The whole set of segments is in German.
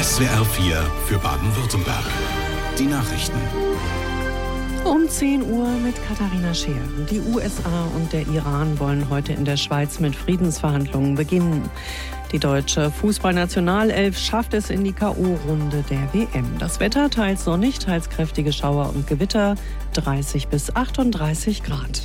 SWR 4 für Baden-Württemberg. Die Nachrichten. Um 10 Uhr mit Katharina Scheer. Die USA und der Iran wollen heute in der Schweiz mit Friedensverhandlungen beginnen. Die deutsche Fußballnationalelf schafft es in die K.O.-Runde der WM. Das Wetter teils sonnig, teils kräftige Schauer und Gewitter, 30 bis 38 Grad.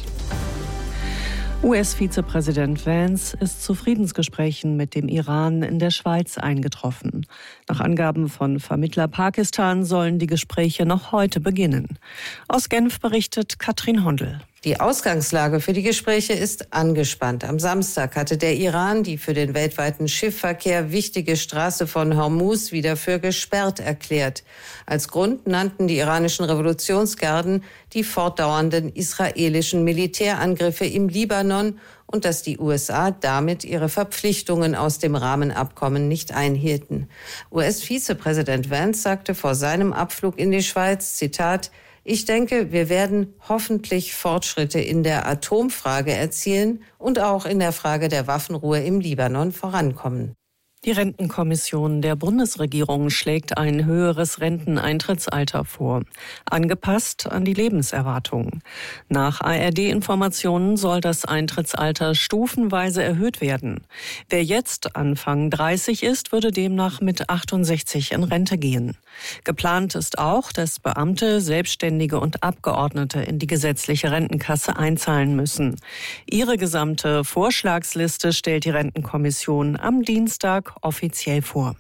US-Vizepräsident Vance ist zu Friedensgesprächen mit dem Iran in der Schweiz eingetroffen. Nach Angaben von Vermittler Pakistan sollen die Gespräche noch heute beginnen. Aus Genf berichtet Katrin Hondel. Die Ausgangslage für die Gespräche ist angespannt. Am Samstag hatte der Iran die für den weltweiten Schiffverkehr wichtige Straße von Hormuz wieder für gesperrt erklärt. Als Grund nannten die iranischen Revolutionsgarden die fortdauernden israelischen Militärangriffe im Libanon und dass die USA damit ihre Verpflichtungen aus dem Rahmenabkommen nicht einhielten. US-Vizepräsident Vance sagte vor seinem Abflug in die Schweiz, Zitat, ich denke, wir werden hoffentlich Fortschritte in der Atomfrage erzielen und auch in der Frage der Waffenruhe im Libanon vorankommen. Die Rentenkommission der Bundesregierung schlägt ein höheres Renteneintrittsalter vor, angepasst an die Lebenserwartung. Nach ARD-Informationen soll das Eintrittsalter stufenweise erhöht werden. Wer jetzt Anfang 30 ist, würde demnach mit 68 in Rente gehen. Geplant ist auch, dass Beamte, Selbstständige und Abgeordnete in die gesetzliche Rentenkasse einzahlen müssen. Ihre gesamte Vorschlagsliste stellt die Rentenkommission am Dienstag offiziell vor.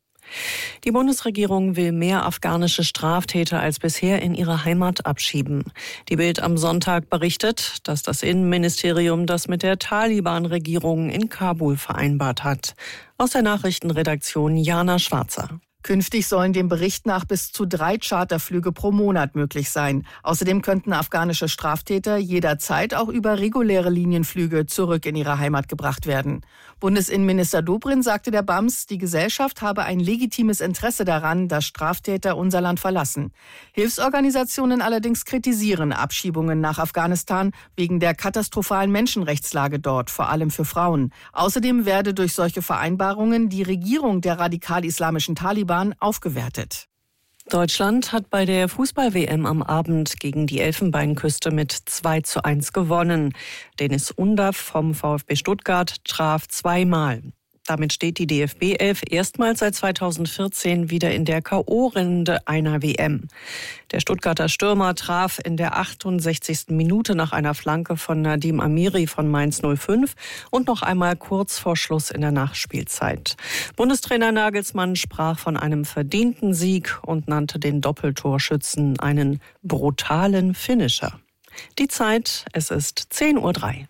Die Bundesregierung will mehr afghanische Straftäter als bisher in ihre Heimat abschieben. Die Bild am Sonntag berichtet, dass das Innenministerium das mit der Taliban-Regierung in Kabul vereinbart hat. Aus der Nachrichtenredaktion Jana Schwarzer. Künftig sollen dem Bericht nach bis zu 3 Charterflüge pro Monat möglich sein. Außerdem könnten afghanische Straftäter jederzeit auch über reguläre Linienflüge zurück in ihre Heimat gebracht werden. Bundesinnenminister Dobrindt sagte der BAMS, die Gesellschaft habe ein legitimes Interesse daran, dass Straftäter unser Land verlassen. Hilfsorganisationen allerdings kritisieren Abschiebungen nach Afghanistan wegen der katastrophalen Menschenrechtslage dort, vor allem für Frauen. Außerdem werde durch solche Vereinbarungen die Regierung der radikal-islamischen Taliban aufgewertet. Deutschland hat bei der Fußball-WM am Abend gegen die Elfenbeinküste mit 2:1 gewonnen. Dennis Undaff vom VfB Stuttgart traf 2-mal. Damit steht die DFB-Elf erstmals seit 2014 wieder in der K.O.-Runde einer WM. Der Stuttgarter Stürmer traf in der 68. Minute nach einer Flanke von Nadim Amiri von Mainz 05 und noch einmal kurz vor Schluss in der Nachspielzeit. Bundestrainer Nagelsmann sprach von einem verdienten Sieg und nannte den Doppeltorschützen einen brutalen Finisher. Die Zeit, es ist 10:03 Uhr.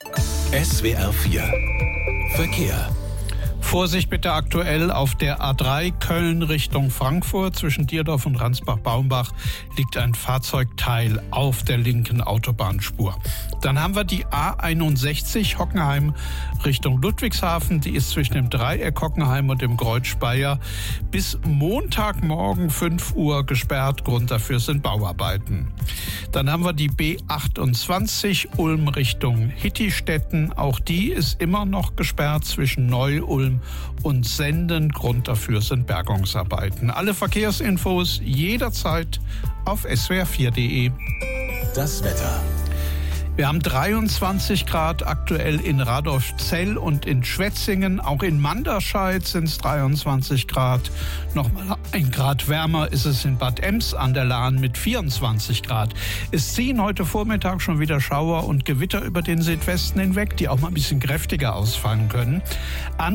SWR 4 Verkehr. Vorsicht bitte aktuell auf der A3 Köln Richtung Frankfurt. Zwischen Dierdorf und Ransbach-Baumbach liegt ein Fahrzeugteil auf der linken Autobahnspur. Dann haben wir die A61 Hockenheim Richtung Ludwigshafen. Die ist zwischen dem Dreieck Hockenheim und dem Kreuz Speyer bis Montagmorgen 5 Uhr gesperrt. Grund dafür sind Bauarbeiten. Dann haben wir die B28 Ulm Richtung Hittistetten. Auch die ist immer noch gesperrt zwischen Neu-Ulm und Senden. Grund dafür sind Bergungsarbeiten. Alle Verkehrsinfos jederzeit auf swr4.de. Das Wetter. Wir haben 23 Grad aktuell in Radolfzell und in Schwetzingen. Auch in Manderscheid sind es 23 Grad. Nochmal 1 Grad wärmer ist es in Bad Ems an der Lahn mit 24 Grad. Es ziehen heute Vormittag schon wieder Schauer und Gewitter über den Südwesten hinweg, die auch mal ein bisschen kräftiger ausfallen können.